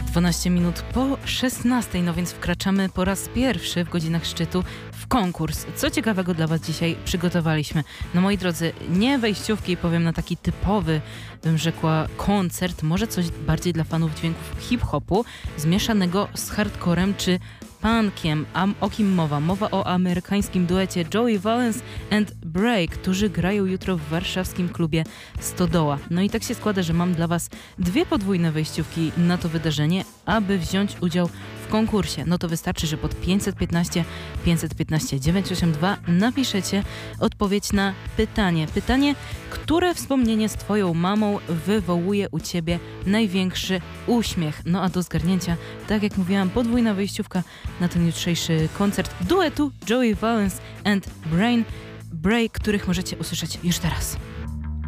12 minut po 16, no więc wkraczamy po raz pierwszy w godzinach szczytu w konkurs. Co ciekawego dla Was dzisiaj przygotowaliśmy? No moi drodzy, nie wejściówki, powiem, na taki typowy, bym rzekła, koncert, może coś bardziej dla fanów dźwięków hip-hopu, zmieszanego z hardcorem czy punkiem. O kim mowa? Mowa o amerykańskim duecie Joey Valence and Bray, którzy grają jutro w warszawskim klubie Stodoła. No i tak się składa, że mam dla Was dwie podwójne wejściówki na to wydarzenie, aby wziąć udział w konkursie. No to wystarczy, że pod 515 982 napiszecie odpowiedź na pytanie. Pytanie, które wspomnienie z Twoją mamą wywołuje u Ciebie największy uśmiech. No a do zgarnięcia, tak jak mówiłam, podwójna wejściówka na ten jutrzejszy koncert duetu Joey Valence and Bray, których możecie usłyszeć już teraz.